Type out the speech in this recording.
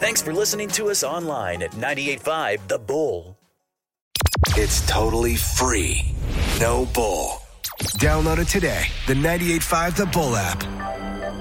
Thanks for listening to us online at 98.5 The Bull. It's totally free. No bull. Download it today. The 98.5 The Bull app.